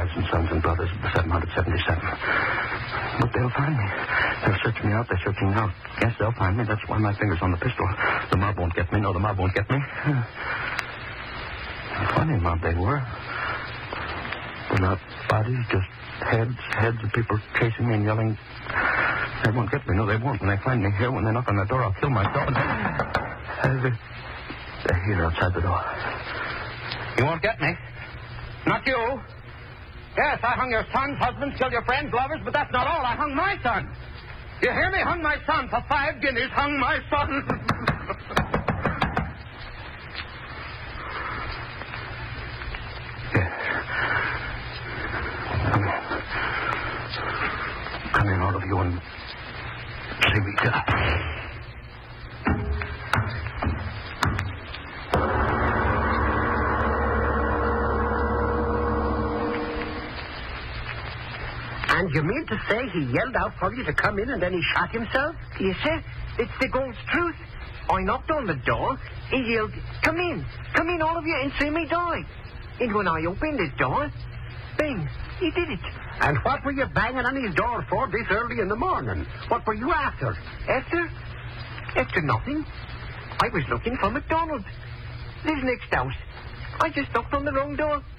wives and sons and brothers of the 777. But they'll find me. They'll search me out. They're searching me out. Yes, they'll find me. That's why my finger's on the pistol. The mob won't get me. No, the mob won't get me. Funny mob they were. They're not bodies, just heads of people chasing me and yelling. They won't get me. No, they won't. When they find me here, when they knock on the door, I'll kill myself. They're here outside the door. You won't get me. Not you. Yes, I hung your sons, husbands, killed your friends, lovers, but that's not all. I hung my son. You hear me? Hung my son for 5 guineas. Hung my son. Yes. Come in, all of you, and see me die. And you mean to say he yelled out for you to come in and then he shot himself? Yes, sir. It's the God's truth. I knocked on the door. He yelled, come in, all of you, and see me die. And when I opened the door, bang, he did it. And what were you banging on his door for this early in the morning? What were you after? After nothing. I was looking for MacDonald. Lives next house. I just knocked on the wrong door.